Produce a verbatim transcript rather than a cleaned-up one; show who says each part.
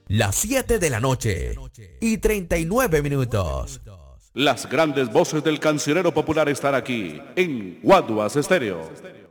Speaker 1: Las siete de la noche y treinta y nueve minutos.
Speaker 2: Las grandes voces del cancionero popular están aquí en Guaduas Estéreo.